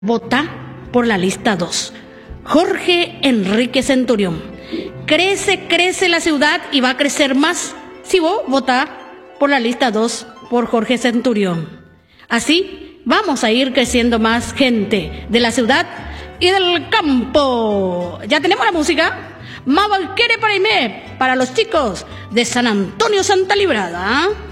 Vota por la lista 2. Jorge Enrique Centurión. Crece la ciudad y va a crecer más si vos votás por la lista 2 por Jorge Centurión. Así vamos a ir creciendo más gente de la ciudad y del campo. Ya tenemos la música. Mabalquere para Aimé, para los chicos de San Antonio Santa Librada.